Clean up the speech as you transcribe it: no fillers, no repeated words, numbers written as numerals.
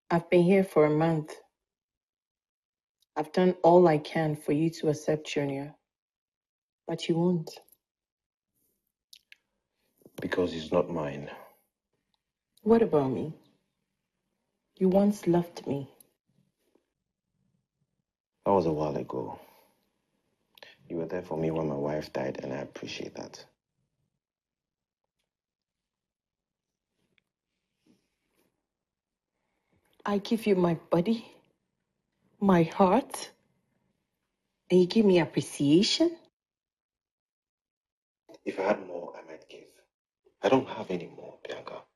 I've been here for a month. I've done all I can for you to accept Junior. But you won't. Because he's not mine. What about me? You once loved me. That was a while ago. You were there for me when my wife died, and I appreciate that. I give you my body, my heart, and you give me appreciation? If I had more, I might give. I don't have any more, Bianca.